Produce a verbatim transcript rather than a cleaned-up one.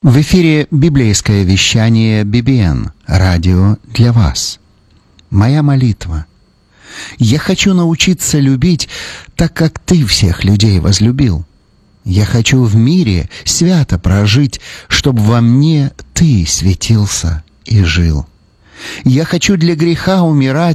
В эфире библейское вещание би би эн, радио для вас. Моя молитва. Я хочу научиться любить так, как Ты всех людей возлюбил. Я хочу в мире свято прожить, чтобы во мне Ты светился и жил. Я хочу для греха умирать,